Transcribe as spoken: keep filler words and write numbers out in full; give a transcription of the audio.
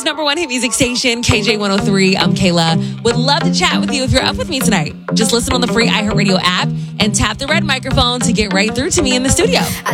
America's number one hit music station, K J one oh three. I'm Kayla. Would love to chat with you if you're up with me tonight. Just listen on the free iHeartRadio app and tap the red microphone to get right through to me in the studio.